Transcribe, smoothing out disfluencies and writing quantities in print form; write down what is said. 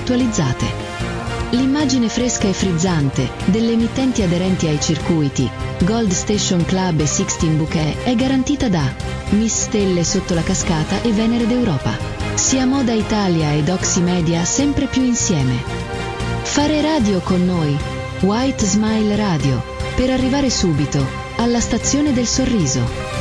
virtualizzate. L'immagine fresca e frizzante delle emittenti aderenti ai circuiti Gold Station Club e Sixteen Bouquet è garantita da Miss Stelle sotto la cascata e Venere d'Europa. Sia Moda Italia ed Oxymedia sempre più insieme. Fare radio con noi, White Smile Radio, per arrivare subito alla stazione del sorriso.